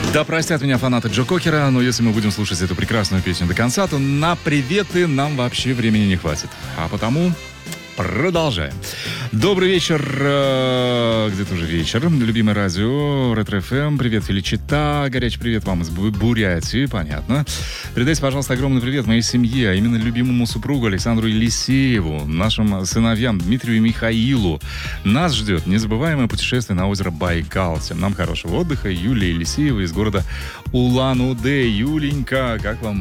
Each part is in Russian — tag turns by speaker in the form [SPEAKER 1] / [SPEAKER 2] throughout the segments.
[SPEAKER 1] Да простят меня фанаты Джо Кокера, но если мы будем слушать эту прекрасную песню до конца, то на приветы нам вообще времени не хватит. А потому продолжаем. Добрый вечер, где-то уже вечер. Любимое радио, Ретро-ФМ. Привет, Феличита. Горячий привет вам из Бурятии, понятно. Передайте, пожалуйста, огромный привет моей семье, а именно любимому супругу Александру Елисееву, нашим сыновьям Дмитрию и Михаилу. Нас ждет незабываемое путешествие на озеро Байкал. Всем нам хорошего отдыха. Юлия Елисеева из города Улан-Удэ. Юленька, как вам?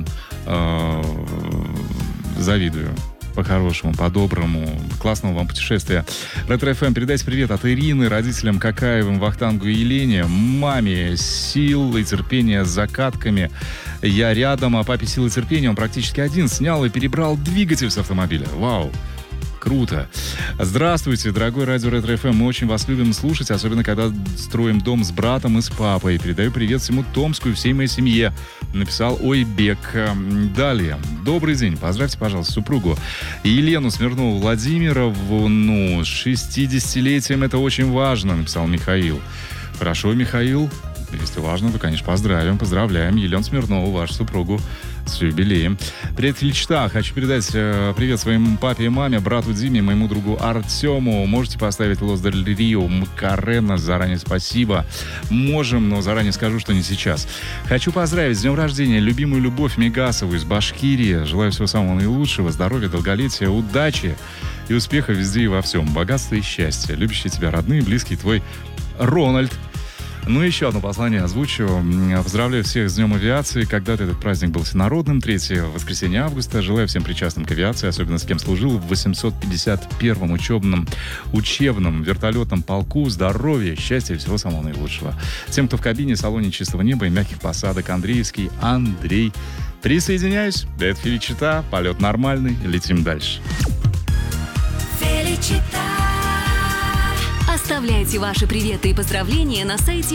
[SPEAKER 1] Завидую. По-хорошему, по-доброму. Классного вам путешествия. Ретро-ФМ, передайте привет от Ирины, родителям Какаевым, Вахтангу и Елене, маме сил и терпения с закатками. Я рядом, а папе сил и терпения он практически один снял и перебрал двигатель с автомобиля. Вау! Круто. Здравствуйте, дорогой радио Ретро-ФМ. Мы очень вас любим слушать, особенно когда строим дом с братом и с папой. Передаю привет всему Томску и всей моей семье. Написал Ойбек. Далее. Добрый день. Поздравьте, пожалуйста, супругу Елену Смирнову Владимирову. Ну, с 60-летием это очень важно, написал Михаил. Хорошо, Михаил. Если важно, то, конечно, поздравляем Елену Смирнову, вашу супругу, с юбилеем. Привет, Феличита. Хочу передать привет своему папе и маме, брату Диме, моему другу Артему. Можете поставить Лос Дель Рио Макарена. Заранее спасибо. Можем, но заранее скажу, что не сейчас. Хочу поздравить с днем рождения любимую Любовь Мегасову из Башкирии. Желаю всего самого наилучшего, здоровья, долголетия, удачи и успеха везде и во всем. Богатства и счастья. Любящие тебя родные, близкий твой Рональд. Ну и еще одно послание озвучу. Поздравляю всех с Днем авиации. Когда-то этот праздник был всенародным, 3 воскресенье августа. Желаю всем причастным к авиации, особенно с кем служил в 851-м учебном вертолетном полку, здоровья, счастья и всего самого наилучшего. Тем, кто в кабине, салоне чистого неба и мягких посадок, Андреевский Андрей. Присоединяюсь. Это Феличита. Полет нормальный. Летим дальше.
[SPEAKER 2] Оставляйте ваши приветы и поздравления на сайте